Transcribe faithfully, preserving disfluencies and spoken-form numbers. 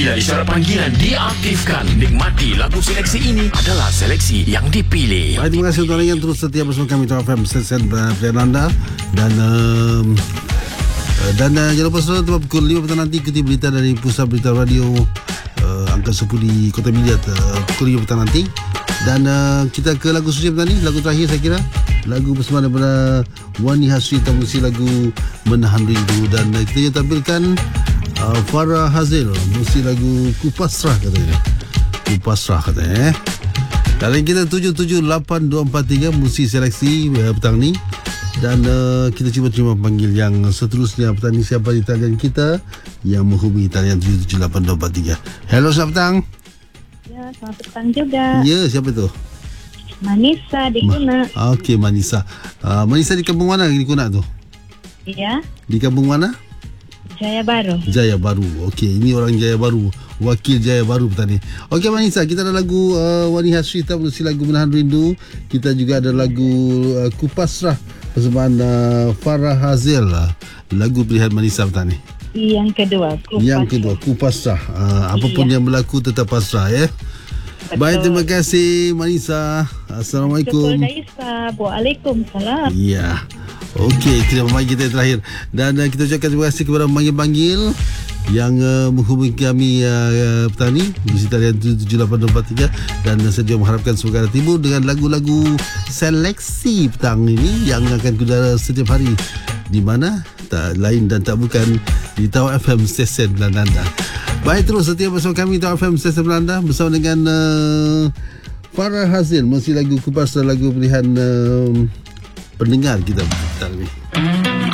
Bila isyarat panggilan diaktifkan, nikmati lagu seleksi ini adalah seleksi yang dipilih. Baik, terima kasih untuk yang terus setia bersama kami Top F M stesen pilihan anda. Dan um, dan uh, jangan lupa selalu tempat pukul lima petang nanti ikuti berita dari Pusat Berita Radio uh, Angka sepuluh di Kota Miliat uh, pukul lima petang nanti. Dan uh, kita ke lagu suci petang ni, lagu terakhir saya kira, lagu bersama daripada Wani Hasri, tamusi lagu Menahan Rindu. Dan uh, kita juga tampilkan uh, Farah Hazil, musik lagu Kupasrah katanya. Kupasrah katanya eh. Kali kita tujuh tujuh lapan dua empat tiga musik seleksi uh, petang ni. Dan uh, kita cuba terima panggil yang seterusnya petang ni. Siapa di talian kita yang menghubungi talian tujuh tujuh lapan dua empat tiga. Hello, selamat petang. Ya, selamat petang juga. Ya, siapa tu? Manisa di Kuna. Ma- Okey, Manisa. Uh, Manisa di kampung mana di Kuna tu? Ya, Di kampung mana? Jaya Baru. Jaya Baru. Okey, ini orang Jaya Baru. Wakil Jaya Baru petang ni. Okey, Manisa, kita ada lagu uh, Wani Hasri, tamusi lagu Menahan Rindu. Kita juga ada lagu uh, Kupasrah persembahan uh, Farah Hazil, uh, lagu pilihan Manisa petang ni. Yang kedua, Kupasrah. Yang kedua, Kupasrah. Uh, apapun Iya. yang berlaku tetap pasrah ya. Betul. Baik, terima kasih Manisa. Assalamualaikum. Syukur Daisa. Waalaikumsalam. Ya. Okey, kita memanggil kita yang terakhir. Dan uh, kita ucapkan terima kasih kepada panggil-panggil yang uh, menghubungi kami uh, petang ni di talian tujuh tujuh lapan dua empat tiga. Dan uh, saya juga mengharapkan semoga anda timbul dengan lagu-lagu seleksi petang ini yang akan kudara setiap hari, di mana tak lain dan tak bukan di Top F M stesen pilihan anda. Baik, terus setia bersama kami Top F M stesen pilihan anda bersama dengan uh, Farah Hazil, masih lagu Kupasrah, lagu pilihan uh, pendengar kita petang ni.